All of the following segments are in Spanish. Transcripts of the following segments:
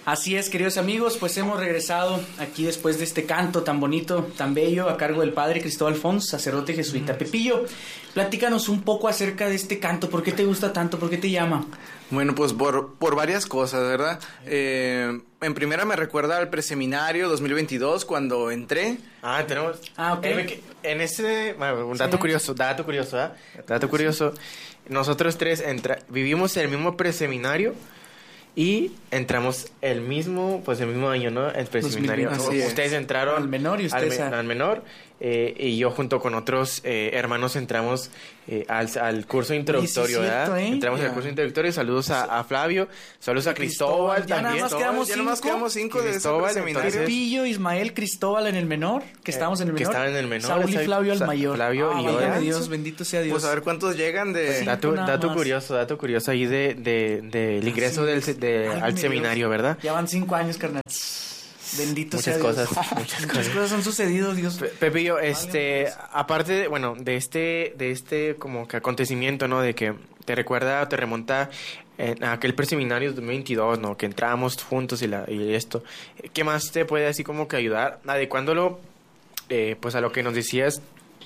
Así es, queridos amigos, pues hemos regresado aquí después de este canto tan bonito, tan bello, a cargo del padre Cristóbal Fons, sacerdote jesuita. Pepillo, platícanos un poco acerca de este canto. ¿Por qué te gusta tanto? ¿Por qué te llama? Bueno, pues por varias cosas, ¿verdad? En primera me recuerda al preseminario 2022 cuando entré. Tenemos... ok. En ese... Bueno, un dato curioso, Dato curioso. Nosotros tres vivimos el mismo preseminario y entramos el mismo año, ¿no? El preseminario. Ustedes entraron al menor y ustedes al menor. Y yo junto con otros hermanos entramos al curso introductorio, ¿verdad? Entramos al curso introductorio. Saludos a Flavio, saludos a Cristóbal también. Ya nomás quedamos cinco de Cristóbal, ese seminario. Pepillo, Ismael, Cristóbal en el menor, que estábamos en el menor. Que estaban en el menor. Saúl y Flavio al mayor. Flavio y yo. Dios, bendito sea Dios. Pues a ver cuántos llegan de... Dato curioso ahí del ingreso al seminario, ¿verdad? Ya van 5 años, carnal. Bendito sea Dios. Muchas cosas han sucedido, Dios. Pepillo, aparte de este como que acontecimiento, ¿no? De que te remonta a aquel preseminario 2022, ¿no? Que entramos juntos y esto. ¿Qué más te puede así como que ayudar? Adecuándolo, pues a lo que nos decías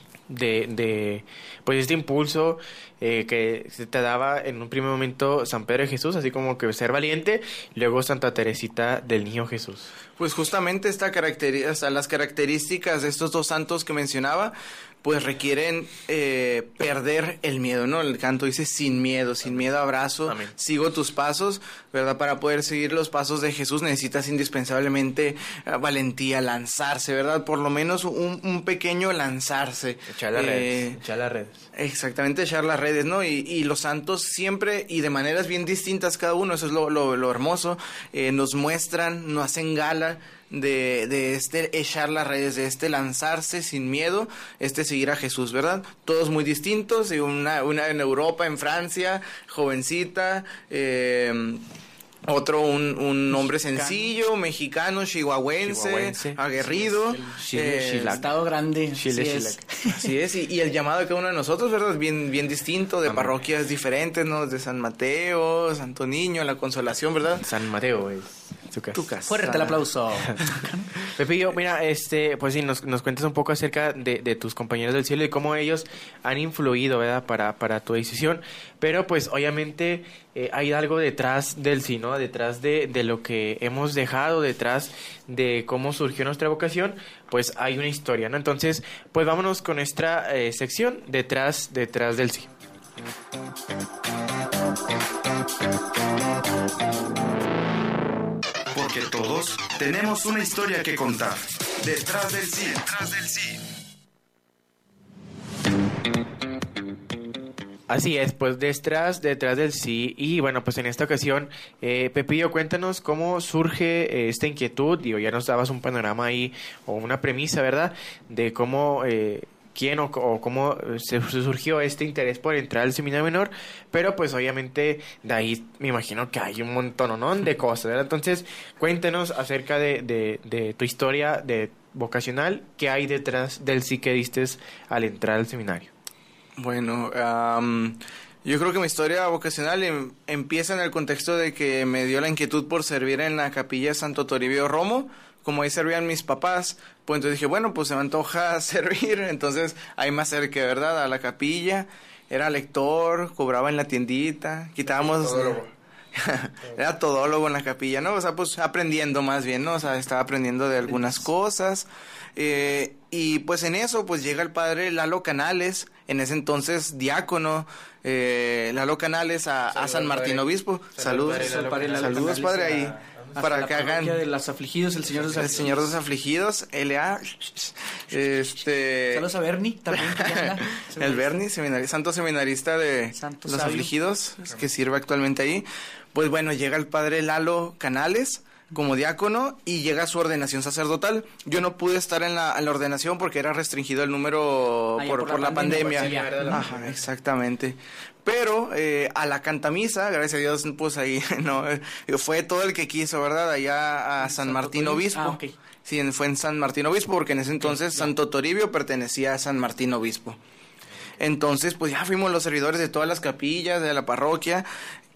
de pues este impulso que se te daba en un primer momento San Pedro de Jesús, así como que ser valiente, y luego Santa Teresita del Niño Jesús. Pues justamente las características de estos dos santos que mencionaba, pues requieren perder el miedo, ¿no? El canto dice sin miedo abrazo, amén. Sigo tus pasos, ¿verdad? Para poder seguir los pasos de Jesús necesitas indispensablemente valentía, lanzarse, ¿verdad? Por lo menos un pequeño lanzarse. Echar las redes. Exactamente, echar las redes, ¿no? Y los santos siempre y de maneras bien distintas cada uno, eso es lo hermoso, nos muestran, nos hacen gala de echar las redes, de lanzarse sin miedo, seguir a Jesús, ¿verdad? Todos muy distintos, y una en Europa, en Francia, jovencita, otro un hombre sencillo, mexicano, chihuahuense, aguerrido, estado grande, así es, y el llamado de cada uno de nosotros, ¿verdad? Bien distinto, de parroquias diferentes, ¿no? De San Mateo, Santo Niño, La Consolación, ¿verdad? San Mateo es tu casa. Fuerte el aplauso. Pepillo, mira, pues sí, nos cuentas un poco acerca de tus compañeros del cielo y cómo ellos han influido, ¿verdad? Para tu decisión, pero pues obviamente hay algo detrás del sí, ¿no? Detrás de lo que hemos dejado, detrás de cómo surgió nuestra vocación, pues hay una historia, ¿no? Entonces, pues vámonos con nuestra sección detrás del sí. Porque todos tenemos una historia que contar. Detrás del sí. Así es, pues detrás del sí. Y bueno, pues en esta ocasión, Pepillo, cuéntanos cómo surge esta inquietud. Digo, ya nos dabas un panorama ahí, o una premisa, ¿verdad? De cómo... quién o cómo se surgió este interés por entrar al seminario menor, pero pues obviamente de ahí me imagino que hay un montón de cosas, ¿verdad? Entonces cuéntenos acerca de tu historia de vocacional, qué hay detrás del sí que diste al entrar al seminario. Bueno, yo creo que mi historia vocacional empieza en el contexto de que me dio la inquietud por servir en la capilla de Santo Toribio Romo. Como ahí servían mis papás, pues entonces dije, bueno, pues se me antoja servir, entonces ahí me acerqué, ¿verdad?, a la capilla, era lector, cobraba en la tiendita, quitábamos... Era todólogo en la capilla, ¿no? O sea, pues aprendiendo más bien, ¿no? O sea, estaba aprendiendo de algunas cosas, y pues en eso, pues llega el padre Lalo Canales, en ese entonces diácono, Lalo Canales a San Martín Obispo. Saludos, padre, ahí. Para que hagan de los afligidos, el Señor de los Afligidos, LA. Saludos a Bernie también. El Bernie, santo seminarista de Santo los sabio. Afligidos, que sirve actualmente ahí. Pues bueno, llega el padre Lalo Canales como diácono y llega a su ordenación sacerdotal. Yo no pude estar en la ordenación porque era restringido el número por la pandemia. Ajá, exactamente. Pero a la cantamisa, gracias a Dios, pues ahí no fue todo el que quiso, ¿verdad? Allá a San Martín Obispo. Okay. Sí, fue en San Martín Obispo, porque en ese entonces Santo Toribio pertenecía a San Martín Obispo. Entonces, pues ya fuimos los servidores de todas las capillas de la parroquia.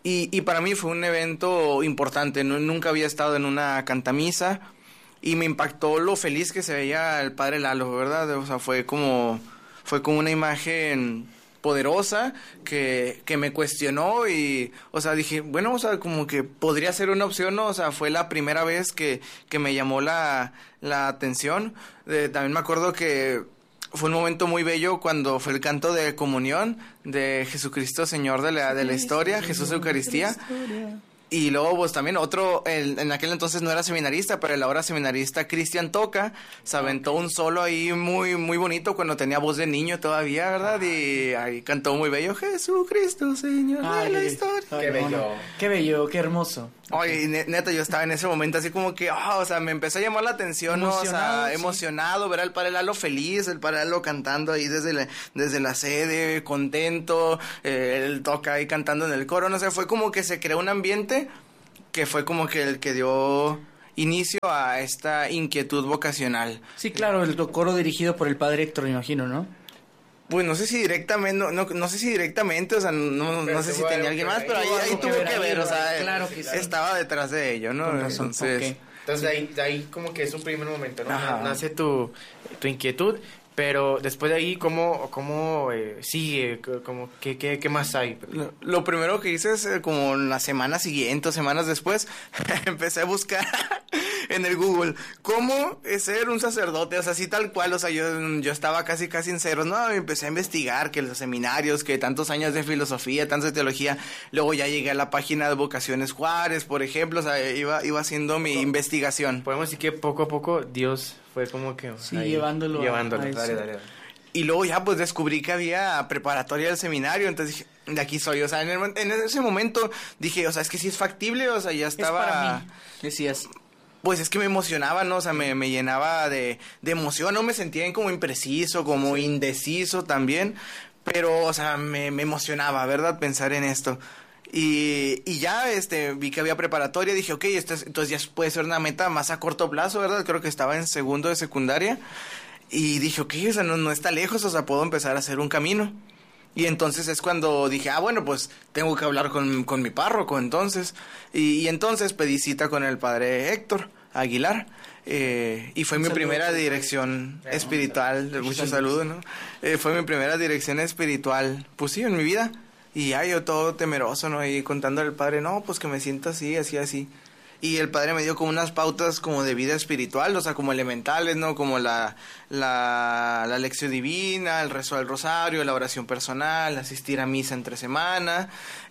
Y para mí fue un evento importante, nunca había estado en una cantamisa y me impactó lo feliz que se veía el padre Lalo, ¿verdad? O sea, fue como una imagen poderosa que me cuestionó y, o sea, dije, bueno, o sea, como que podría ser una opción, ¿no? O sea, fue la primera vez que me llamó la atención. También me acuerdo que fue un momento muy bello cuando fue el canto de comunión de Jesucristo, Señor de la historia, Jesús Eucaristía. Y luego, pues también en aquel entonces no era seminarista, pero el ahora seminarista Cristian Toca se aventó un solo ahí muy, muy bonito cuando tenía voz de niño todavía, ¿verdad? Y ahí cantó muy bello, Jesucristo, Señor de la historia. Qué bello. Qué bello, qué hermoso. Oye, neta, yo estaba en ese momento así como que, o sea, me empezó a llamar la atención, ¿no? O sea, emocionado, ver al padre Lalo feliz, el padre Lalo cantando ahí desde la sede, contento, él toca ahí cantando en el coro, no sé, fue como que se creó un ambiente que fue como que el que dio inicio a esta inquietud vocacional. Sí, claro, el coro dirigido por el padre Héctor, me imagino, ¿no? Pues no sé si directamente, no sé si directamente, o sea, no sé si tenía alguien más, pero ahí tuvo que ver, o sea, claro que sí. Estaba detrás de ello, ¿no? Con razón, Entonces, Entonces de ahí como que es un primer momento, ¿no? Ajá. Nace tu inquietud, pero después de ahí, ¿cómo sigue? ¿Qué más hay? Lo primero que hice es como la semana siguiente o semanas después, empecé a buscar en el Google cómo es ser un sacerdote, o sea, así tal cual, o sea, yo estaba casi en ceros, ¿no? Empecé a investigar que los seminarios, que tantos años de filosofía, tantos de teología, luego ya llegué a la página de Vocaciones Juárez, por ejemplo, o sea, iba haciendo mi investigación. Podemos decir que poco a poco Dios fue como que... Sí, llevándolo. Dale. Y luego ya pues descubrí que había preparatoria del seminario, entonces dije, de aquí soy, o sea, en ese momento dije, o sea, es que sí es factible, o sea, ya estaba... Es para mí, decías. Pues es que me emocionaba, ¿no? O sea, me llenaba de emoción, no me sentía como impreciso, como indeciso también, pero, o sea, me emocionaba, ¿verdad? Pensar en esto. Y ya vi que había preparatoria, dije, ok, entonces ya puede ser una meta más a corto plazo, ¿verdad? Creo que estaba en segundo de secundaria. Y dije, ok, o sea, no está lejos, o sea, puedo empezar a hacer un camino. Y entonces es cuando dije, bueno, pues tengo que hablar con mi párroco, entonces. Y entonces pedí cita con el padre Héctor Aguilar. Y fue mi primera dirección espiritual, muchos saludos, ¿no? Fue mi primera dirección espiritual, pues sí, en mi vida. Y ya yo todo temeroso, ¿no? Y contándole al padre, no, pues que me siento así. Y el padre me dio como unas pautas como de vida espiritual, o sea, como elementales, ¿no? Como la lección divina, el rezo del rosario, la oración personal, asistir a misa entre semana.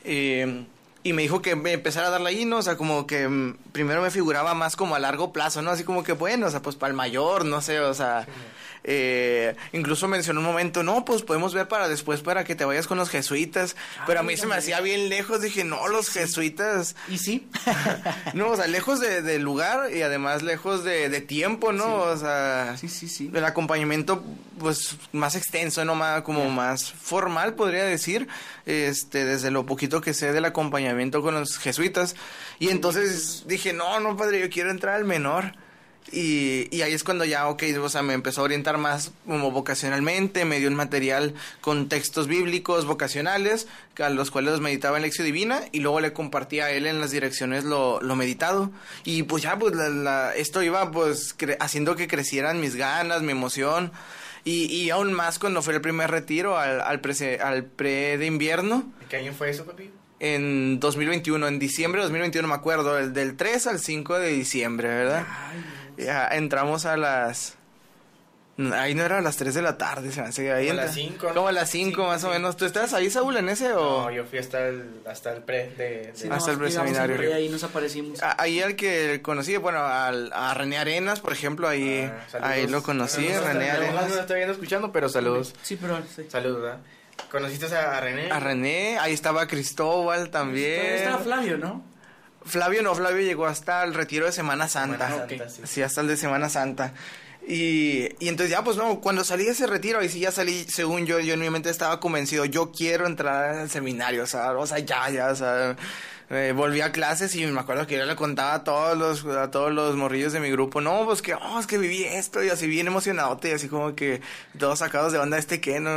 Y me dijo que me empezara a darla ahí, ¿no? O sea, como que primero me figuraba más como a largo plazo, ¿no? Así como que, bueno, o sea, pues para el mayor, no sé, o sea... incluso mencionó un momento, no, pues podemos ver para después para que te vayas con los jesuitas, pero a mí se me hacía bien lejos, dije, no, los jesuitas. ¿Y sí? No, o sea, lejos del lugar y además lejos de tiempo, ¿no? Sí. O sea, sí. El acompañamiento, pues, más extenso, ¿no? Más formal, podría decir, desde lo poquito que sé del acompañamiento con los jesuitas. Y entonces dije, no, padre, yo quiero entrar al menor. Y ahí es cuando ya, o sea, me empezó a orientar más como vocacionalmente, me dio un material con textos bíblicos vocacionales, a los cuales los meditaba en Lección Divina, y luego le compartía a él en las direcciones lo meditado. Y pues ya, pues esto iba pues haciendo que crecieran mis ganas, mi emoción, y aún más cuando fue el primer retiro al pre de invierno. ¿Qué año fue eso, papi? En 2021, en diciembre de 2021 me acuerdo, del 3 al 5 de diciembre, ¿verdad? Ya entramos a las... Ahí no era a las 3 de la tarde, se me hace. Ahí como a las 5, ¿no? Como a las 5 más o menos. ¿Tú estabas ahí, Saúl, en ese o...? No, yo fui hasta el pre de... Sí, hasta el preseminario. Ahí nos aparecimos. Ahí al que conocí, bueno, a René Arenas, por ejemplo, ahí lo conocí, René Arenas. No estoy viendo escuchando, pero saludos. Sí, pero... Sí. Saludos, ¿verdad? ¿Conociste a René? A René, ahí estaba Cristóbal también. Todavía estaba Flavio, ¿no? Flavio llegó hasta el retiro de Semana Santa. Sí, hasta el de Semana Santa. Y entonces ya, pues no, cuando salí de ese retiro, ahí sí ya salí, según yo en mi mente estaba convencido, yo quiero entrar al seminario, o sea, ya, o sea, volví a clases y me acuerdo que yo le contaba a todos los morrillos de mi grupo, no, pues que, es que viví esto, y así bien emocionadote, y así como que todos sacados de onda, ¿qué? ¿No?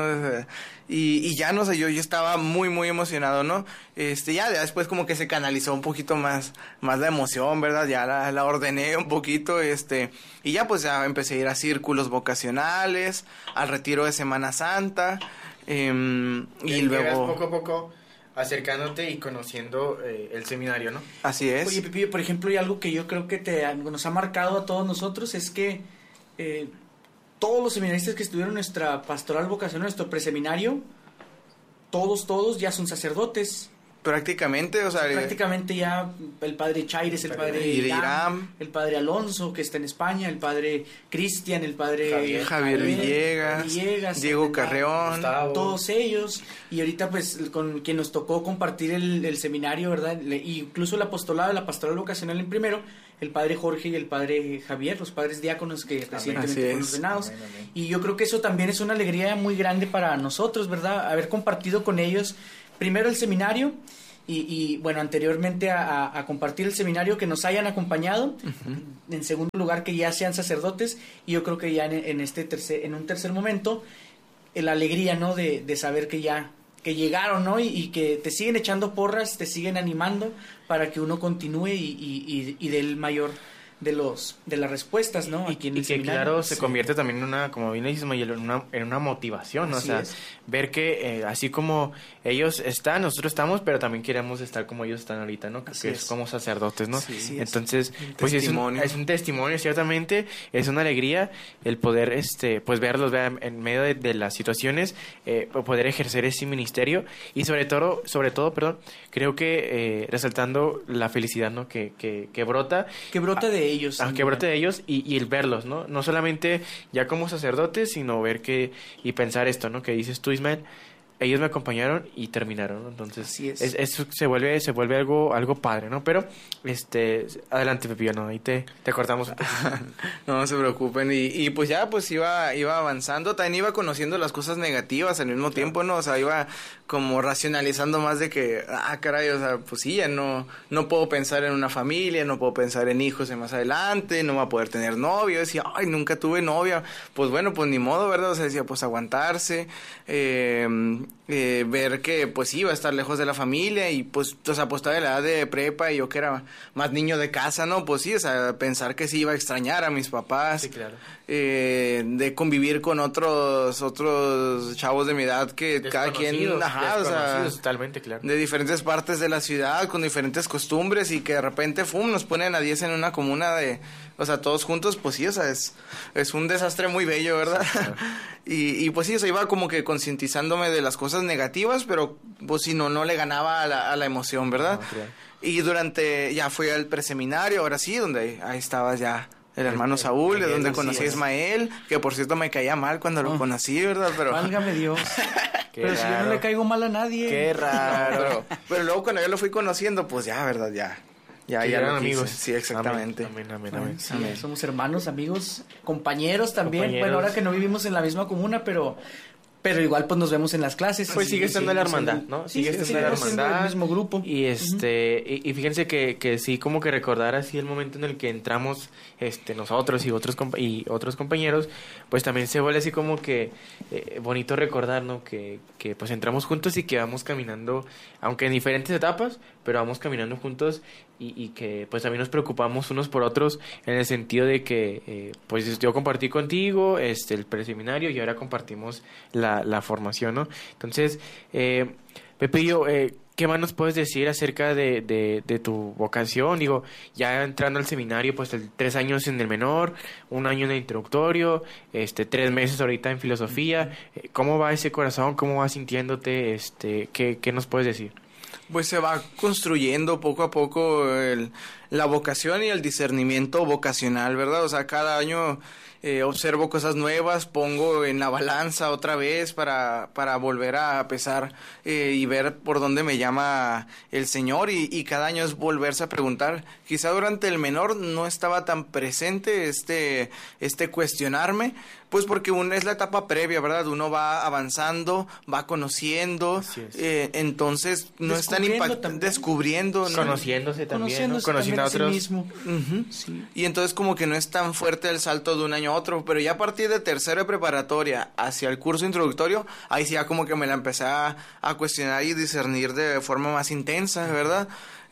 Y ya, no sé, yo estaba muy, muy emocionado, ¿no? Ya después como que se canalizó un poquito más la emoción, ¿verdad? Ya la ordené un poquito, y ya pues ya empecé a ir a círculos vocacionales, al retiro de Semana Santa, y luego... poco a poco acercándote y conociendo el seminario, ¿no? Así es. Oye, Pepillo, por ejemplo, y algo que yo creo que nos ha marcado a todos nosotros es que todos los seminaristas que estuvieron en nuestra pastoral vocacional, nuestro preseminario, todos ya son sacerdotes. Prácticamente, o sea... Prácticamente ya el padre Chaires, el padre Irán, el padre Alonso, que está en España, el padre Cristian, el padre Javier Villegas, Diego Carreón, Gustavo. Todos ellos. Y ahorita pues con quien nos tocó compartir el seminario, ¿verdad? Incluso el apostolado, la pastoral vocacional en primero, el padre Jorge y el padre Javier, los padres diáconos que recientemente fueron ordenados. Amén. Y yo creo que eso también es una alegría muy grande para nosotros, ¿verdad? Haber compartido con ellos primero el seminario y bueno, anteriormente a compartir el seminario, que nos hayan acompañado. En segundo lugar, que ya sean sacerdotes, y yo creo que ya en un tercer momento la alegría, ¿no? de saber que ya que llegaron, ¿no? Y que te siguen echando porras, te siguen animando para que uno continúe y dé el mayor de las respuestas, ¿no? Aquí en el seminario, claro, se convierte también en una, como bien dices, Mayelo, en una motivación, ¿no? O sea, ver que así como ellos están, nosotros estamos, pero también queremos estar como ellos están ahorita, ¿no? Que es como sacerdotes, ¿no? Entonces, pues es un testimonio, ciertamente, es una alegría el poder, pues verlos en medio de las situaciones, poder ejercer ese ministerio, y sobre todo, creo que resaltando la felicidad, ¿no? Que brota. Que brota de ellos. Que brote de ellos y el verlos, ¿no? No solamente ya como sacerdotes, sino ver y pensar esto, ¿no? Que dices tú, Ismael, ellos me acompañaron y terminaron, ¿no? Entonces, así es. Eso se vuelve algo padre, ¿no? Pero, adelante, Pepillo, ¿no? Ahí te cortamos un poquito. No se preocupen, y pues ya, pues iba avanzando, también iba conociendo las cosas negativas al mismo tiempo, ¿no? O sea, iba como racionalizando más de que, caray, o sea, pues sí, ya no puedo pensar en una familia, no puedo pensar en hijos de más adelante, no voy a poder tener novio. Decía, nunca tuve novia. Pues bueno, pues ni modo, ¿verdad? O sea, decía, pues aguantarse, ver que pues iba a estar lejos de la familia, y pues, o sea, pues todavía la edad de prepa, y yo que era más niño de casa, ¿no? Pues sí, o sea, pensar que sí iba a extrañar a mis papás. Sí, claro. De convivir con otros chavos de mi edad que cada quien, o sea, totalmente, claro, de diferentes partes de la ciudad, con diferentes costumbres, y que de repente nos ponen a 10 en una comuna o sea, todos juntos. Pues sí, o sea, es un desastre muy bello, ¿verdad? Sí, claro. Y pues sí, o sea, iba como que concientizándome de las cosas negativas, pero pues si no le ganaba a la emoción, ¿verdad? No, claro. Y ya fui al preseminario, ahora sí, donde ahí estaba ya el hermano Saúl, de donde conocí a Ismael, que por cierto me caía mal cuando lo conocí, ¿verdad? Pero válgame Dios. Pero raro. Si yo no le caigo mal a nadie. Qué raro. Pero luego cuando yo lo fui conociendo, pues ya, ¿verdad? Ya eran amigos. Sí, exactamente. Amén. Sí, somos hermanos, amigos, compañeros también. Bueno, ahora que no vivimos en la misma comuna, pero igual pues nos vemos en las clases. Pues sigue estando la hermandad, ¿no? Sigue estando la hermandad, el mismo grupo. Y y fíjense que sí, como que recordar así el momento en el que entramos nosotros y otros compañeros, pues también se vuelve así como que bonito recordar, ¿no? Que pues entramos juntos y que vamos caminando, aunque en diferentes etapas, pero vamos caminando juntos, y que pues también nos preocupamos unos por otros, en el sentido de que pues yo compartí contigo el preseminario, y ahora compartimos la formación, ¿no? Entonces, Pepillo, ¿qué más nos puedes decir acerca de tu vocación? Digo, ya entrando al seminario, pues 3 años en el menor, 1 año en el introductorio, 3 meses ahorita en filosofía. ¿Cómo va ese corazón? ¿Cómo vas sintiéndote? ¿Qué nos puedes decir? Pues se va construyendo poco a poco la vocación y el discernimiento vocacional, ¿verdad? O sea, cada año observo cosas nuevas, pongo en la balanza otra vez para volver a pesar y ver por dónde me llama el Señor, y cada año es volverse a preguntar. Quizá durante el menor no estaba tan presente este cuestionarme, pues porque es la etapa previa, ¿verdad? Uno va avanzando, va conociendo, entonces no es tan impactante, descubriendo, ¿no? Conociéndose también, ¿no? Conociendo a otros. Mismo. Uh-huh. Sí. Y entonces como que no es tan fuerte el salto de un año a otro, pero ya a partir de tercero de preparatoria hacia el curso introductorio, ahí sí ya como que me la empecé a cuestionar y discernir de forma más intensa, ¿verdad?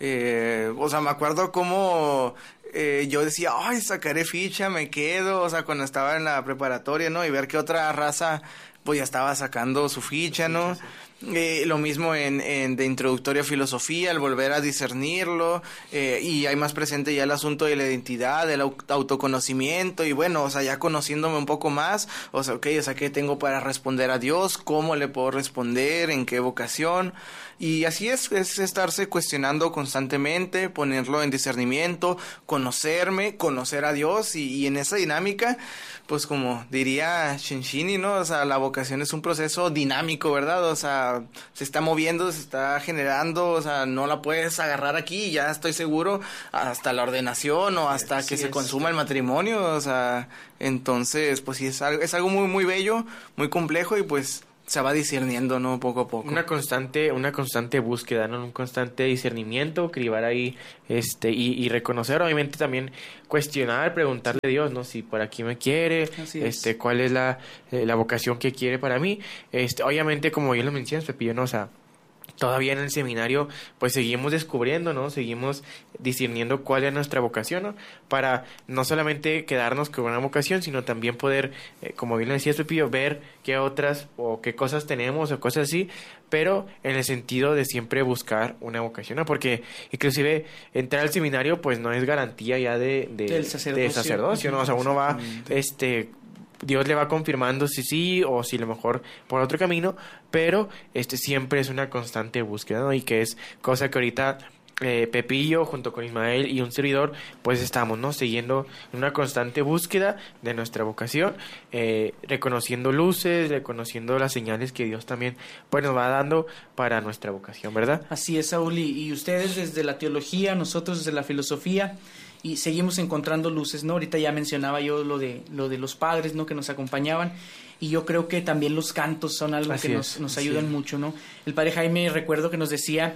O sea, me acuerdo cómo yo decía, ay, sacaré ficha, me quedo, o sea, cuando estaba en la preparatoria, ¿no? Y ver que otra raza pues ya estaba sacando su ficha, ¿no? Lo mismo de introductoria a filosofía, al volver a discernirlo, y hay más presente ya el asunto de la identidad, del autoconocimiento, y bueno, o sea, ya conociéndome un poco más, o sea, ¿qué tengo para responder a Dios? ¿Cómo le puedo responder? ¿En qué vocación? Y así es estarse cuestionando constantemente, ponerlo en discernimiento, conocerme, conocer a Dios, y en esa dinámica, pues como diría Shinshini, ¿no? O sea, la vocación es un proceso dinámico, ¿verdad? O sea, se está moviendo, se está generando, o sea, no la puedes agarrar aquí, ya estoy seguro, hasta la ordenación o hasta que se consuma el matrimonio, o sea, entonces, pues sí, es algo muy, muy bello, muy complejo, y pues se va discerniendo, ¿no? Poco a poco. Una constante búsqueda, ¿no? Un constante discernimiento, cribar ahí, y reconocer, obviamente también cuestionar, preguntarle a Dios, ¿no? Si por aquí me quiere, cuál es la vocación que quiere para mí. Obviamente, como bien lo mencionas, Pepillo, ¿no? O sea, todavía en el seminario pues seguimos descubriendo, ¿no? Seguimos discerniendo cuál es nuestra vocación, ¿no? Para no solamente quedarnos con una vocación, sino también poder, como bien lo decías, Pepillo, ver qué otras o qué cosas tenemos o cosas así, pero en el sentido de siempre buscar una vocación, ¿no? Porque inclusive entrar al seminario pues no es garantía ya de sacerdocio, ¿no? O sea, uno va, Dios le va confirmando si sí o si a lo mejor por otro camino, pero siempre es una constante búsqueda, ¿no? Y que es cosa que ahorita Pepillo junto con Ismael y un servidor pues estamos, ¿no? Siguiendo una constante búsqueda de nuestra vocación, reconociendo luces, reconociendo las señales que Dios también pues nos va dando para nuestra vocación, ¿verdad? Así es, Saúl, y ustedes desde la teología, nosotros desde la filosofía, y seguimos encontrando luces, ¿no? Ahorita ya mencionaba yo lo de los padres, ¿no? Que nos acompañaban, y yo creo que también los cantos son algo que nos ayudan mucho, ¿no? El padre Jaime, recuerdo que nos decía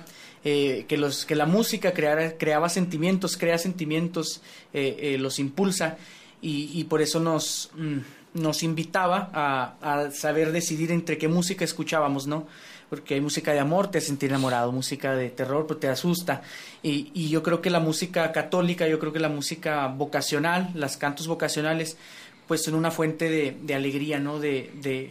que la música creaba sentimientos, crea sentimientos, los impulsa, y por eso nos invitaba a saber decidir entre qué música escuchábamos, ¿no? Porque hay música de amor, te hace sentir enamorado, música de terror, pues te asusta, y yo creo que la música católica, yo creo que la música vocacional, los cantos vocacionales, pues son una fuente de alegría, ¿no? De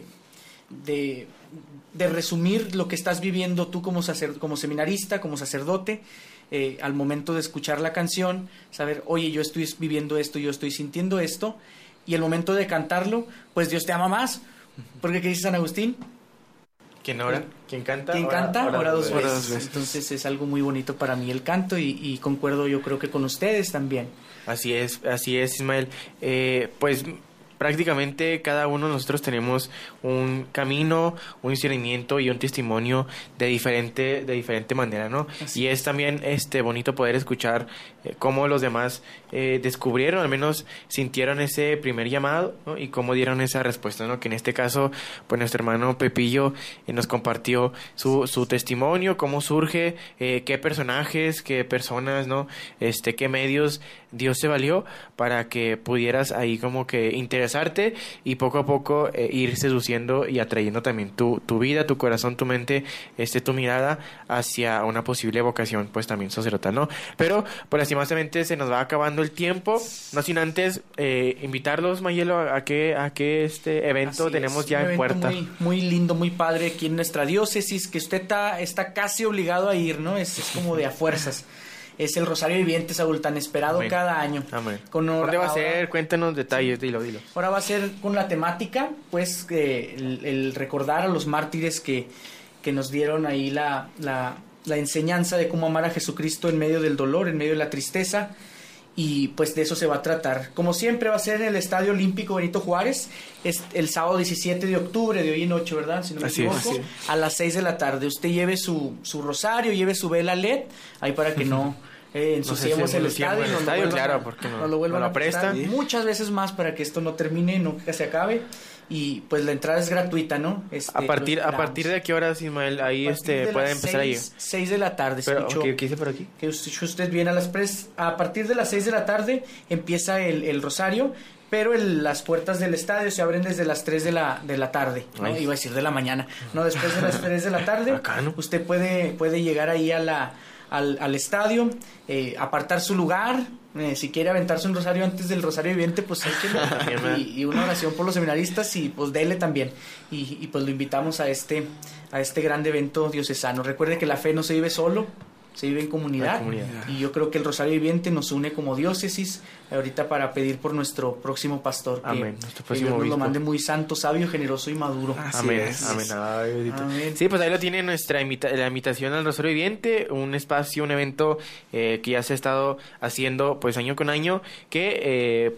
resumir lo que estás viviendo tú como seminarista, como sacerdote, al momento de escuchar la canción, saber, oye, yo estoy viviendo esto, yo estoy sintiendo esto, y el momento de cantarlo, pues Dios te ama más, porque ¿qué dice San Agustín? ¿Quién ora? ¿Quién canta? ¿Quién canta? Ora dos veces. veces. Entonces es algo muy bonito para mí el canto, y concuerdo yo creo que con ustedes también. Así es, Ismael. Pues prácticamente cada uno de nosotros tenemos un camino, un discernimiento y un testimonio de diferente manera, ¿no? Así. Y es también bonito poder escuchar cómo los demás descubrieron, al menos sintieron ese primer llamado, ¿no? Y cómo dieron esa respuesta, ¿no? Que en este caso, pues nuestro hermano Pepillo nos compartió su testimonio, cómo surge, qué personajes, qué personas, ¿no? Qué medios Dios se valió para que pudieras ahí como que interesarte y poco a poco ir seduciendo y atrayendo también tu vida, tu corazón, tu mente, tu mirada hacia una posible vocación, pues también sacerdotal, ¿no? Pero, pues lastimosamente se nos va acabando el tiempo, no sin antes invitarlos, Mayelo, a que este evento así tenemos es, ya en puerta. Muy, muy lindo, muy padre aquí en nuestra diócesis, que usted está casi obligado a ir, ¿no? Es como de a fuerzas. Es el Rosario Viviente, Saúl, tan esperado. Amén. Cada año. Amén. ¿Dónde va a ser? Cuéntanos detalles, dilo. Ahora va a ser con la temática, pues, el recordar a los mártires que nos dieron ahí la enseñanza de cómo amar a Jesucristo en medio del dolor, en medio de la tristeza. y pues de eso se va a tratar. Como siempre va a ser en el Estadio Olímpico Benito Juárez, es el sábado 17 de octubre, de hoy en 8, ¿verdad? Si no me equivoco, a las 6 de la tarde. Usted lleve su rosario, lleve su vela LED, ahí para que no ensuciemos el estadio, claro, porque no lo vuelvan a prestar prestan muchas veces más para que esto no termine, no que se acabe. Y pues la entrada es gratuita, ¿no? ¿A partir de qué horas, Ismael, ahí puede empezar ahí? 6 de la tarde. Pero, ¿qué dice por aquí? Que usted viene a partir de las 6 de la tarde empieza el rosario, pero las puertas del estadio se abren desde las 3 de la tarde, ¿no? Iba a decir de la mañana. No, después de las 3 de la tarde. Acá, ¿no? Usted puede llegar ahí al estadio, apartar su lugar. Si quiere aventarse un rosario antes del rosario viviente, pues échelo. y una oración por los seminaristas, y pues dele también. Y pues lo invitamos a este gran evento diocesano. Recuerde que la fe no se vive solo, se vive en comunidad. Y yo creo que el rosario viviente nos une como diócesis ahorita para pedir por nuestro próximo pastor. Amén. Que Dios nos lo mande muy santo, sabio, generoso y maduro. Amén. Sí, pues ahí lo tiene la invitación al rosario viviente, un espacio, un evento que ya se ha estado haciendo pues año con año, que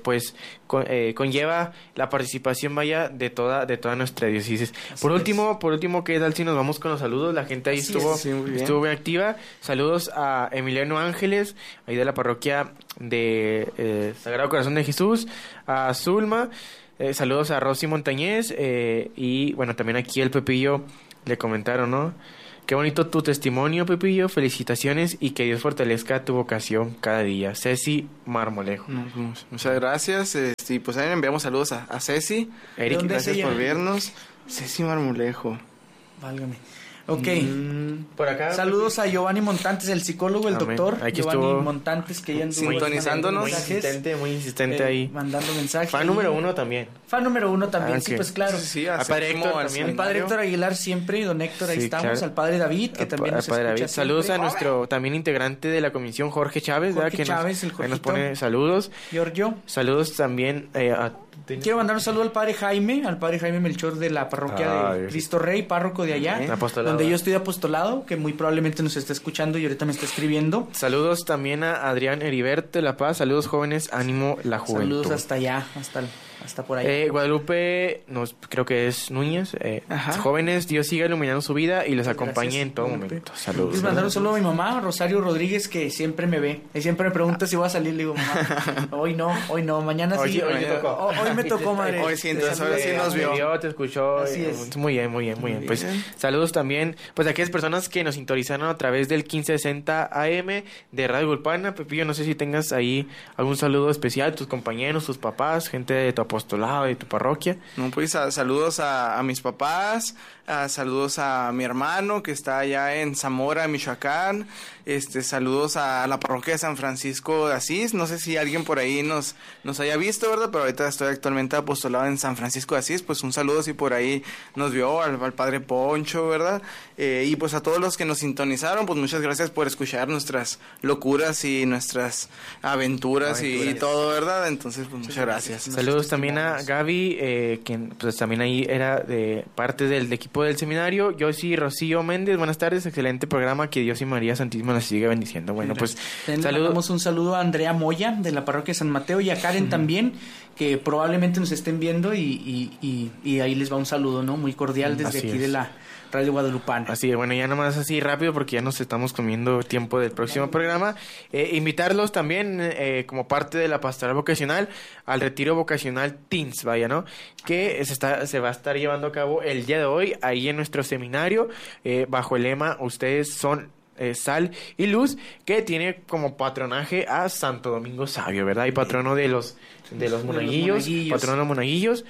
conlleva la participación de toda nuestra diócesis. Por último, ¿qué tal si nos vamos con los saludos? La gente ahí estuvo bien activa. Saludos a Emiliano Ángeles, ahí de la parroquia de Sagrado Corazón de Jesús, a Zulma, saludos a Rosy Montañez, y bueno, también aquí el Pepillo le comentaron, ¿no? Qué bonito tu testimonio, Pepillo, felicitaciones y que Dios fortalezca tu vocación cada día. Ceci Marmolejo. Muchas gracias, y pues ahí le enviamos saludos a Ceci. Eric, gracias por vernos. Ceci Marmolejo. Válgame. Ok. Por acá. Saludos a Giovanni Montantes, el psicólogo, el doctor Giovanni Montantes, que ya anduvo sintonizándonos. Muy insistente ahí. Mandando mensajes. Fan número 1 también. Sí, pues claro. Sí, al padre Héctor también. El padre Héctor Aguilar siempre, y don Héctor, ahí estamos. Claro. Al padre David, que también nos escucha siempre. Saludos a nuestro también integrante de la comisión, Jorge Chávez, Jorge Chávez, el Jorgito, que nos pone saludos. Giorgio. Saludos también a... Quiero mandar un saludo al padre Jaime Melchor de la parroquia de Cristo Rey, párroco de allá, donde yo estoy de apostolado, que muy probablemente nos está escuchando y ahorita me está escribiendo. Saludos también a Adrián Heriberto de La Paz. Saludos, jóvenes, ánimo la juventud. Saludos hasta allá, hasta por ahí. Guadalupe, creo que es Núñez. Jóvenes, Dios siga iluminando su vida y les acompañe en todo momento. Saludos. Quiero mandar un saludo a mi mamá, Rosario Rodríguez, que siempre me ve y siempre me pregunta si voy a salir. Le digo, mamá, hoy no, mañana sí. Hoy me tocó, madre. Hoy sí, entonces ahora sí nos vio. Te escuchó. Así es. Muy bien. Pues saludos también pues a aquellas personas que nos sintonizaron a través del 1560 AM de Radio Gulpana. Pepillo, no sé si tengas ahí algún saludo especial, tus compañeros, tus papás, gente de tu apostolado, de tu parroquia. No, pues saludos a mis papás, saludos a mi hermano que está allá en Zamora, Michoacán, saludos a la parroquia de San Francisco de Asís. No sé si alguien por ahí nos haya visto, ¿verdad? Pero ahorita estoy actualmente apostolado en San Francisco de Asís, pues un saludo si por ahí nos vio, al padre Poncho, ¿verdad? Y pues a todos los que nos sintonizaron, pues muchas gracias por escuchar nuestras locuras y nuestras aventuras. Y todo, ¿verdad? Entonces, pues muchas gracias. Saludos también a Gaby, quien pues también ahí era de parte del equipo del seminario. Yo sí, Rocío Méndez, buenas tardes, excelente programa, que Dios y María Santísima nos siga bendiciendo. Bueno, pues saludos. Un saludo a Andrea Moya de la parroquia de San Mateo y a Karen también, que probablemente nos estén viendo y ahí les va un saludo, ¿no? Muy cordial desde aquí de la Radio Guadalupana. Así es, bueno, ya nomás así rápido porque ya nos estamos comiendo tiempo del próximo programa. Invitarlos también como parte de la pastoral vocacional al retiro vocacional Teens, vaya, ¿no? Que se va a estar llevando a cabo el día de hoy ahí en nuestro seminario bajo el lema Ustedes son sal y luz, que tiene como patronaje a Santo Domingo Sabio, ¿verdad? Y patrono de los monaguillos, patrono de los monaguillos.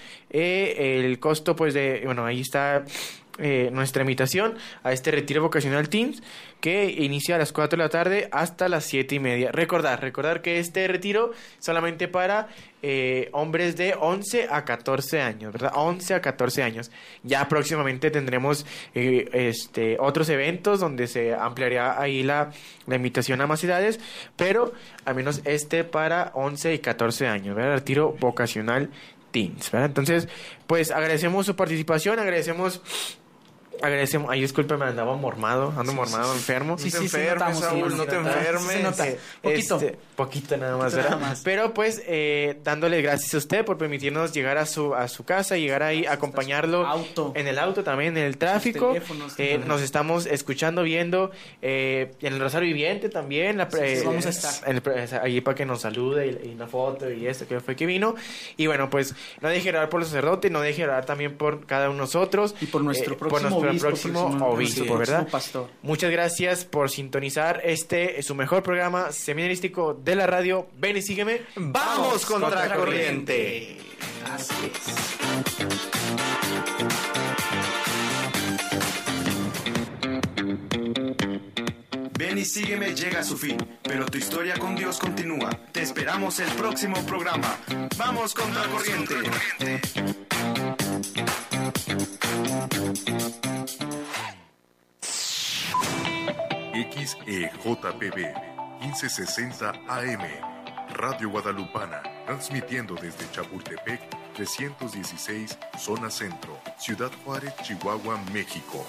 El costo, pues, ahí está nuestra invitación a este retiro vocacional Teens, que inicia a las 4 de la tarde hasta las 7:30. Recordar que este retiro solamente para hombres de 11 a 14 años, ¿verdad? 11 a 14 años. Ya próximamente tendremos otros eventos donde se ampliaría ahí la invitación a más edades, pero al menos para 11 y 14 años, ¿verdad? Retiro vocacional Teens, ¿verdad? Entonces, pues agradecemos su participación, agradecemos agradecemos. Ay, discúlpeme, andaba mormado, enfermo. Sí, enfermes, Saúl, no te enfermes. Se nota. Poquito nada más, ¿verdad? Pero pues dándole gracias a usted por permitirnos llegar a su casa, llegar ahí, acompañarlo en el auto también, en el tráfico. Nos estamos escuchando, viendo en el Rosario Viviente también. Vamos a estar allí para que nos salude y una foto y esto que fue que vino. Y bueno, pues no deje de orar por los sacerdotes, no deje de orar también por cada uno de nosotros y por nuestro próximo obispo, ¿verdad? Pastor. Muchas gracias por sintonizar su mejor programa seminarístico de la radio. Ven y sígueme. ¡Vamos contra corriente! Así es. Ven y sígueme llega a su fin, pero tu historia con Dios continúa. Te esperamos el próximo programa. ¡Vamos contra corriente! XEJPB 1560 AM, Radio Guadalupana, transmitiendo desde Chapultepec 316, Zona Centro, Ciudad Juárez, Chihuahua, México.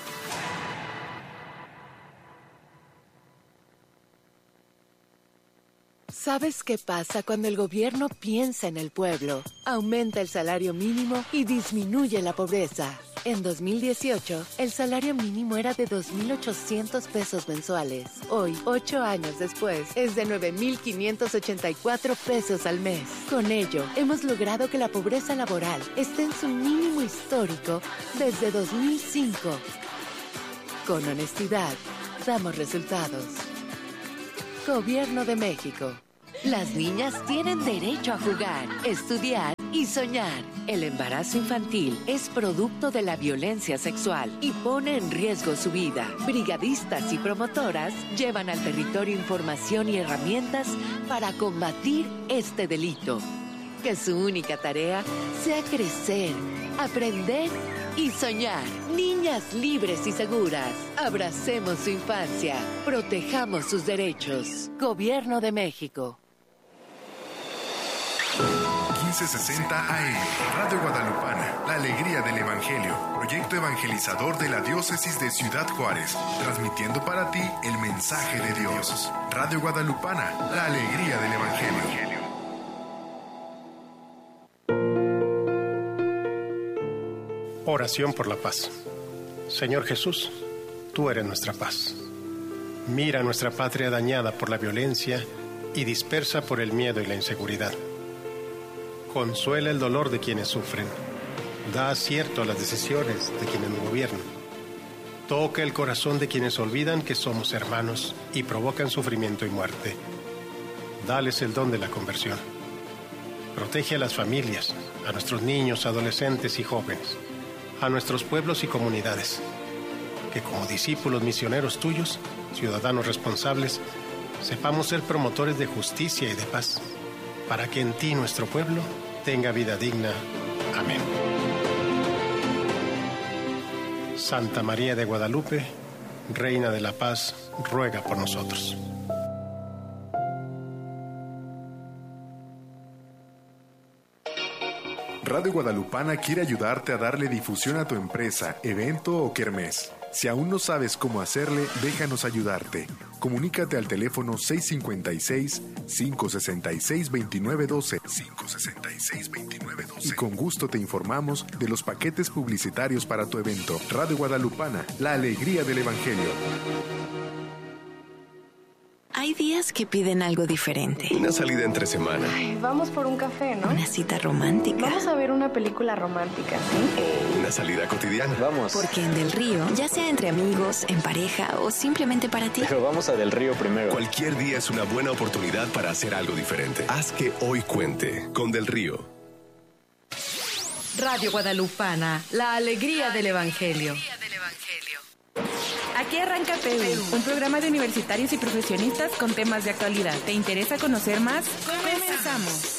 ¿Sabes qué pasa cuando el gobierno piensa en el pueblo? Aumenta el salario mínimo y disminuye la pobreza. En 2018, el salario mínimo era de 2,800 pesos mensuales. Hoy, 8 años después, es de 9,584 pesos al mes. Con ello, hemos logrado que la pobreza laboral esté en su mínimo histórico desde 2005. Con honestidad, damos resultados. Gobierno de México. Las niñas tienen derecho a jugar, estudiar y soñar. El embarazo infantil es producto de la violencia sexual y pone en riesgo su vida. Brigadistas y promotoras llevan al territorio información y herramientas para combatir este delito. Que su única tarea sea crecer, aprender y soñar. Niñas libres y seguras. Abracemos su infancia. Protejamos sus derechos. Gobierno de México. 1560 AM, Radio Guadalupana, la alegría del Evangelio, proyecto evangelizador de la diócesis de Ciudad Juárez, transmitiendo para ti el mensaje de Dios. Radio Guadalupana, la alegría del Evangelio. Oración por la paz. Señor Jesús, tú eres nuestra paz. Mira nuestra patria dañada por la violencia y dispersa por el miedo y la inseguridad. Consuela el dolor de quienes sufren. Da acierto a las decisiones de quienes nos gobiernan. Toca el corazón de quienes olvidan que somos hermanos y provocan sufrimiento y muerte. Dales el don de la conversión. Protege a las familias, a nuestros niños, adolescentes y jóvenes, a nuestros pueblos y comunidades. Que como discípulos misioneros tuyos, ciudadanos responsables, sepamos ser promotores de justicia y de paz, para que en ti nuestro pueblo tenga vida digna. Amén. Santa María de Guadalupe, Reina de la Paz, ruega por nosotros. Radio Guadalupana quiere ayudarte a darle difusión a tu empresa, evento o kermés. Si aún no sabes cómo hacerle, déjanos ayudarte. Comunícate al teléfono 656-566-2912. 566-2912. Y con gusto te informamos de los paquetes publicitarios para tu evento. Radio Guadalupana, la alegría del Evangelio. Hay días que piden algo diferente. Una salida entre semana. Ay, vamos por un café, ¿no? Una cita romántica. Vamos a ver una película romántica, ¿sí? O una salida cotidiana. Vamos. Porque en Del Río, ya sea entre amigos, en pareja o simplemente para ti. Pero vamos a Del Río primero. Cualquier día es una buena oportunidad para hacer algo diferente. Haz que hoy cuente con Del Río. Radio Guadalupana, la alegría del Evangelio. Aquí arranca PU, un programa de universitarios y profesionistas con temas de actualidad. ¿Te interesa conocer más? ¡Comenzamos!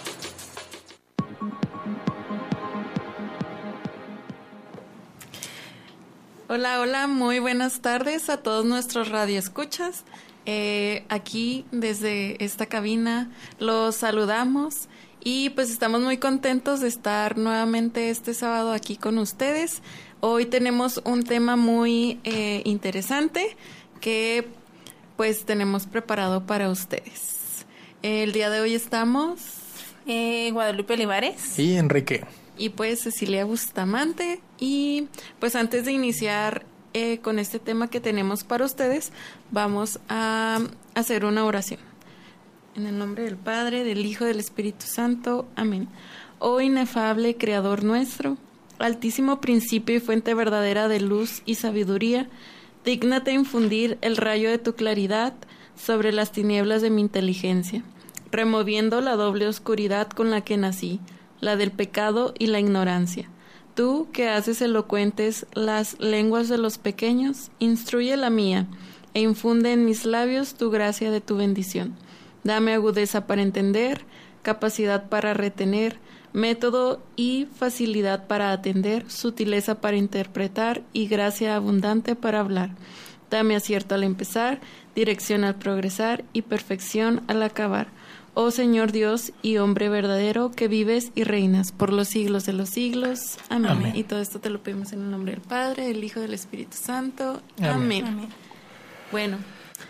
Hola, hola, muy buenas tardes a todos nuestros radioescuchas. Aquí desde esta cabina los saludamos y pues estamos muy contentos de estar nuevamente este sábado aquí con ustedes Hoy tenemos un tema muy interesante que pues tenemos preparado para ustedes. El día de hoy estamos Guadalupe Olivares y Enrique y pues Cecilia Bustamante. Y pues antes de iniciar con este tema que tenemos para ustedes, vamos a hacer una oración. En el nombre del Padre, del Hijo, del Espíritu Santo. Amén. Oh inefable Creador nuestro, altísimo principio y fuente verdadera de luz y sabiduría, dígnate infundir el rayo de tu claridad sobre las tinieblas de mi inteligencia, removiendo la doble oscuridad con la que nací, la del pecado y la ignorancia. Tú, que haces elocuentes las lenguas de los pequeños, instruye la mía e infunde en mis labios tu gracia de tu bendición. Dame agudeza para entender, capacidad para retener, método y facilidad para atender, sutileza para interpretar y gracia abundante para hablar. Dame acierto al empezar, dirección al progresar y perfección al acabar. Oh Señor Dios y hombre verdadero, que vives y reinas por los siglos de los siglos. Amén. Amén. Y todo esto te lo pedimos en el nombre del Padre, del Hijo y del Espíritu Santo. Amén. Amén. Bueno,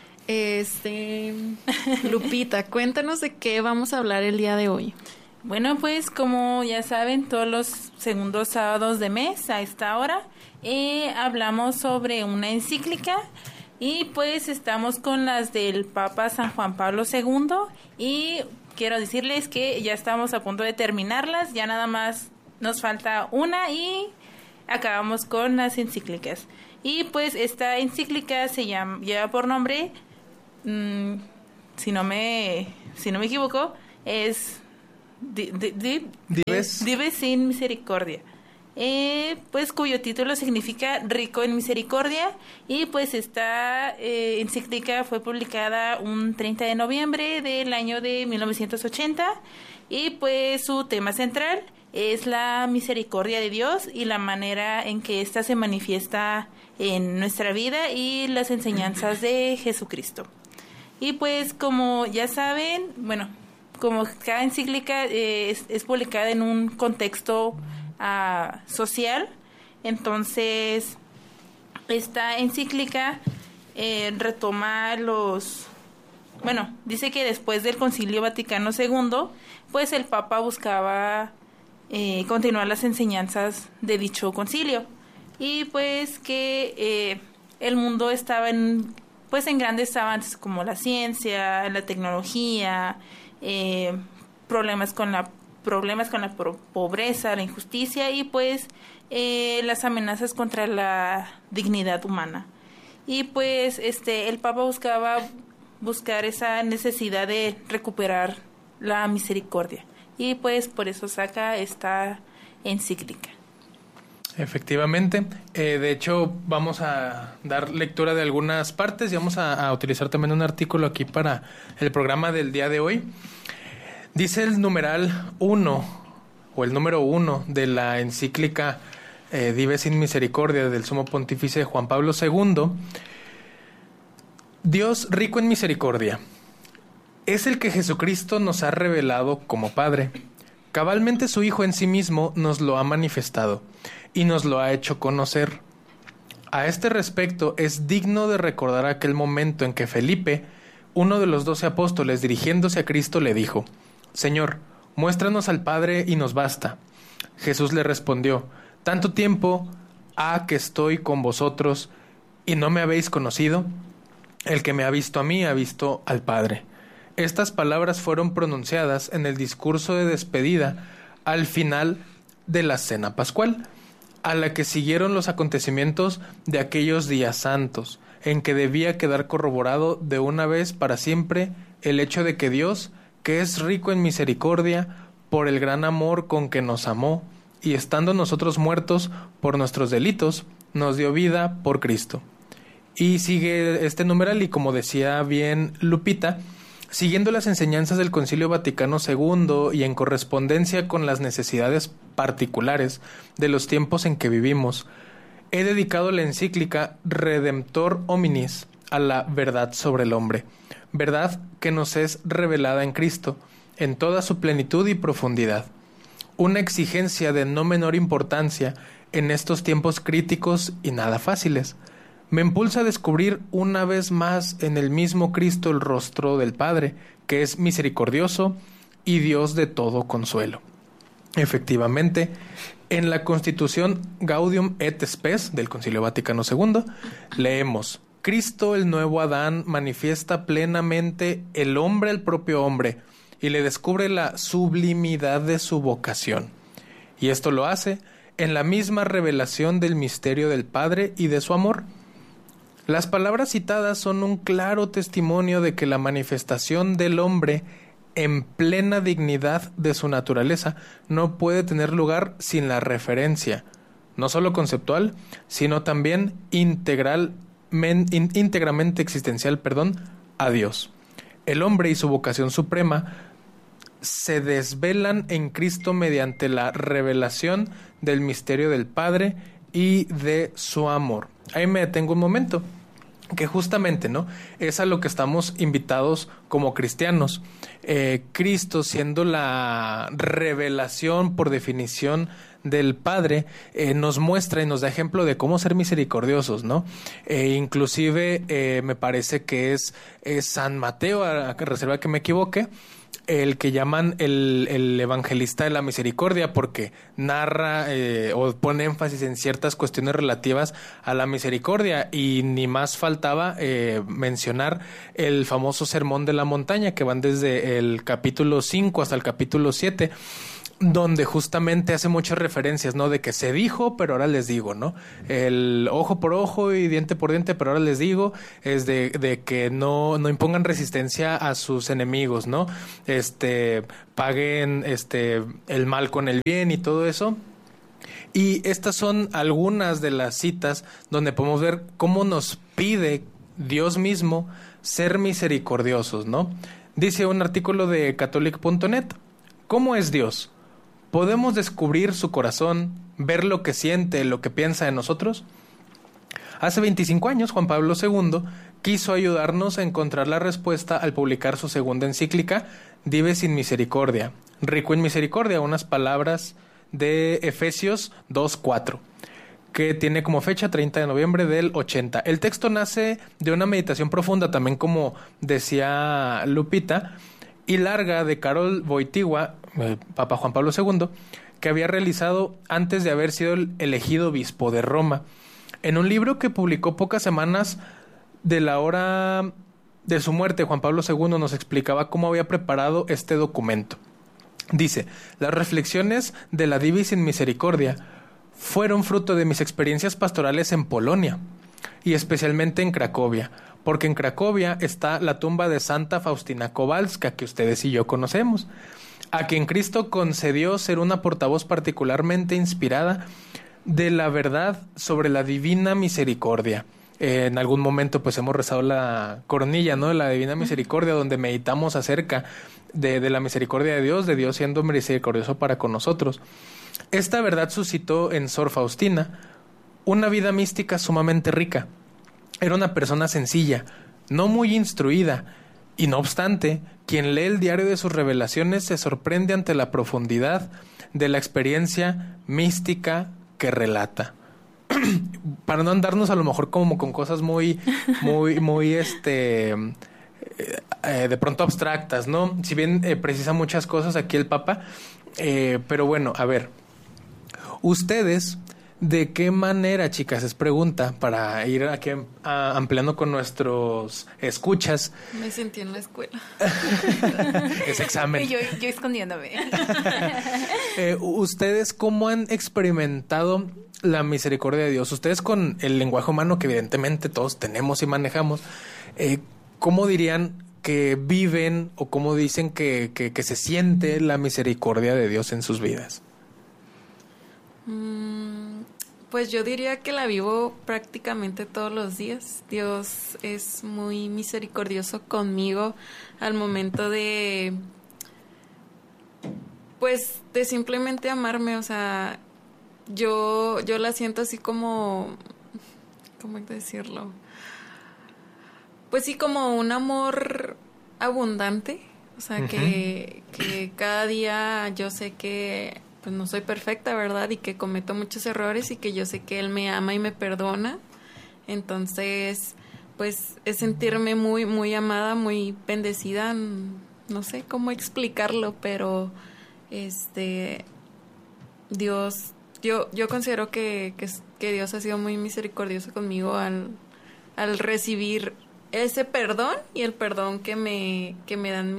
Lupita, cuéntanos de qué vamos a hablar el día de hoy. Bueno, pues como ya saben, todos los segundos sábados de mes a esta hora hablamos sobre una encíclica y pues estamos con las del Papa San Juan Pablo II y quiero decirles que ya estamos a punto de terminarlas, ya nada más nos falta una y acabamos con las encíclicas. Y pues esta encíclica lleva por nombre, si no me equivoco, es Dives sin misericordia, pues cuyo título significa rico en misericordia. Y pues esta encíclica fue publicada un 30 de noviembre del año de 1980 y pues su tema central es la misericordia de Dios y la manera en que ésta se manifiesta en nuestra vida y las enseñanzas de Jesucristo. Y pues como ya saben, bueno, como cada encíclica es publicada en un contexto social, entonces esta encíclica retoma dice que después del Concilio Vaticano II, pues el Papa buscaba continuar las enseñanzas de dicho concilio y pues que el mundo estaba en grandes avances como la ciencia, la tecnología, problemas con la pobreza, la injusticia y pues las amenazas contra la dignidad humana. Y pues el Papa buscar esa necesidad de recuperar la misericordia y pues por eso saca esta encíclica. Efectivamente, de hecho vamos a dar lectura de algunas partes y vamos a utilizar también un artículo aquí para el programa del día de hoy. Dice el numeral 1 o el número 1 de la encíclica Dives sin misericordia del Sumo Pontífice Juan Pablo II. Dios rico en misericordia es el que Jesucristo nos ha revelado como Padre. Cabalmente su Hijo en sí mismo nos lo ha manifestado y nos lo ha hecho conocer. A este respecto es digno de recordar aquel momento en que Felipe, uno de los 12 apóstoles, dirigiéndose a Cristo, le dijo: Señor, muéstranos al Padre y nos basta. Jesús le respondió: ¿Tanto tiempo ha que estoy con vosotros y no me habéis conocido? El que me ha visto a mí ha visto al Padre. Estas palabras fueron pronunciadas en el discurso de despedida al final de la Cena Pascual, a la que siguieron los acontecimientos de aquellos días santos, en que debía quedar corroborado de una vez para siempre el hecho de que Dios, que es rico en misericordia, por el gran amor con que nos amó, y estando nosotros muertos por nuestros delitos, nos dio vida por Cristo. Y sigue este numeral, y como decía bien Lupita, siguiendo las enseñanzas del Concilio Vaticano II y en correspondencia con las necesidades particulares de los tiempos en que vivimos, he dedicado la encíclica Redemptor Hominis a la verdad sobre el hombre, verdad que nos es revelada en Cristo, en toda su plenitud y profundidad. Una exigencia de no menor importancia en estos tiempos críticos y nada fáciles. Me impulsa a descubrir una vez más en el mismo Cristo el rostro del Padre, que es misericordioso y Dios de todo consuelo. Efectivamente, en la Constitución Gaudium et Spes del Concilio Vaticano II, leemos: Cristo, el nuevo Adán, manifiesta plenamente el hombre al propio hombre y le descubre la sublimidad de su vocación. Y esto lo hace en la misma revelación del misterio del Padre y de su amor. Las palabras citadas son un claro testimonio de que la manifestación del hombre en plena dignidad de su naturaleza no puede tener lugar sin la referencia, no solo conceptual, sino también íntegramente existencial, a Dios. El hombre y su vocación suprema se desvelan en Cristo mediante la revelación del misterio del Padre y de su amor. Ahí me detengo un momento, que justamente, ¿no?, es a lo que estamos invitados como cristianos. Cristo, siendo la revelación por definición del Padre, nos muestra y nos da ejemplo de cómo ser misericordiosos, ¿no? Inclusive me parece que es San Mateo, a reserva que me equivoque, el que llaman el evangelista de la misericordia, porque narra o pone énfasis en ciertas cuestiones relativas a la misericordia, y ni más faltaba mencionar el famoso sermón de la montaña, que van desde el capítulo 5 hasta el capítulo 7, donde justamente hace muchas referencias, ¿no?, de que se dijo, pero ahora les digo, ¿no? El ojo por ojo y diente por diente, pero ahora les digo, es de que no impongan resistencia a sus enemigos, ¿no? Paguen el mal con el bien y todo eso. Y estas son algunas de las citas donde podemos ver cómo nos pide Dios mismo ser misericordiosos, ¿no? Dice un artículo de catholic.net: ¿cómo es Dios? ¿Podemos descubrir su corazón, ver lo que siente, lo que piensa de nosotros? Hace 25 años, Juan Pablo II quiso ayudarnos a encontrar la respuesta al publicar su segunda encíclica, Dives in Misericordia, rico en misericordia, unas palabras de Efesios 2:4, que tiene como fecha 30 de noviembre del 80. El texto nace de una meditación profunda, también como decía Lupita, y larga, de Karol Wojtyła, Papa Juan Pablo II, que había realizado antes de haber sido elegido obispo de Roma. En un libro que publicó pocas semanas de la hora de su muerte, Juan Pablo II nos explicaba cómo había preparado este documento. Dice: las reflexiones de la Divis in Misericordia fueron fruto de mis experiencias pastorales en Polonia, y especialmente en Cracovia, porque en Cracovia está la tumba de Santa Faustina Kowalska, que ustedes y yo conocemos, a quien Cristo concedió ser una portavoz particularmente inspirada de la verdad sobre la divina misericordia. En algún momento pues hemos rezado la coronilla, ¿no?, de la divina misericordia, donde meditamos acerca de la misericordia de Dios siendo misericordioso para con nosotros. Esta verdad suscitó en Sor Faustina una vida mística sumamente rica. Era una persona sencilla, no muy instruida, y no obstante, quien lee el diario de sus revelaciones se sorprende ante la profundidad de la experiencia mística que relata. Para no andarnos a lo mejor como con cosas muy de pronto abstractas, ¿no? Si bien precisa muchas cosas aquí el Papa, pero bueno, a ver, ustedes, ¿de qué manera, chicas? Es pregunta para ir aquí ampliando con nuestros escuchas. Me sentí en la escuela. Es examen. Yo escondiéndome. ¿Ustedes cómo han experimentado la misericordia de Dios? Ustedes, con el lenguaje humano que evidentemente todos tenemos y manejamos, ¿cómo dirían que viven o cómo dicen que se siente la misericordia de Dios en sus vidas? Pues yo diría que la vivo prácticamente todos los días. Dios es muy misericordioso conmigo al momento de simplemente amarme. O sea, yo la siento así como, ¿cómo decirlo? Pues sí, como un amor abundante. O sea, que cada día yo sé que pues no soy perfecta, ¿verdad? Y que cometo muchos errores y que yo sé que Él me ama y me perdona. Entonces, pues es sentirme muy, muy amada, muy bendecida. No sé cómo explicarlo, pero Dios, yo considero que Dios ha sido muy misericordioso conmigo al recibir ese perdón y el perdón que me dan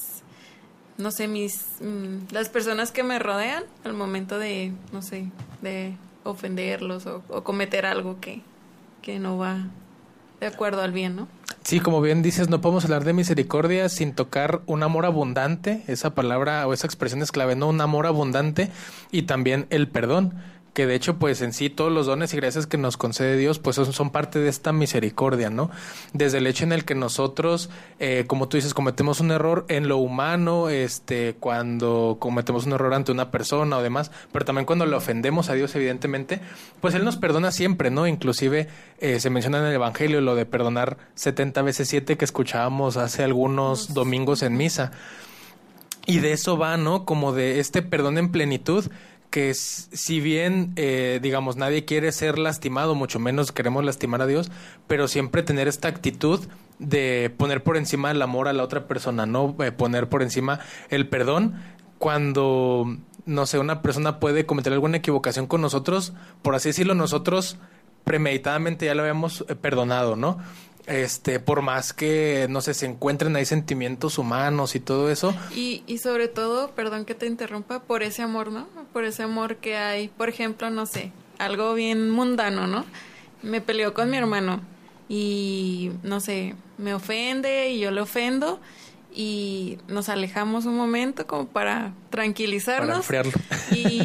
las personas que me rodean al momento de, no sé, de ofenderlos o cometer algo que no va de acuerdo al bien, ¿no? Sí, como bien dices, no podemos hablar de misericordia sin tocar un amor abundante, esa palabra o esa expresión es clave, ¿no? Un amor abundante y también el perdón, que de hecho pues en sí todos los dones y gracias que nos concede Dios pues son parte de esta misericordia, ¿no? Desde el hecho en el que nosotros, como tú dices, cometemos un error en lo humano, cuando cometemos un error ante una persona o demás, pero también cuando le ofendemos a Dios evidentemente, pues Él nos perdona siempre, ¿no? Inclusive se menciona en el Evangelio lo de perdonar 70 veces 7 que escuchábamos hace algunos domingos en misa. Y de eso va, ¿no? Como de este perdón en plenitud, que si bien, digamos, nadie quiere ser lastimado, mucho menos queremos lastimar a Dios, pero siempre tener esta actitud de poner por encima el amor a la otra persona, ¿no? Poner por encima el perdón cuando, no sé, una persona puede cometer alguna equivocación con nosotros, por así decirlo, nosotros premeditadamente ya lo habíamos perdonado, ¿no? Por más que, no sé, se encuentren ahí sentimientos humanos y todo eso. Y sobre todo, perdón que te interrumpa, por ese amor, ¿no? Por ese amor que hay, por ejemplo, no sé, algo bien mundano, ¿no? Me peleó con mi hermano y, no sé, me ofende y yo le ofendo y nos alejamos un momento como para tranquilizarnos. Para enfriarlo. Y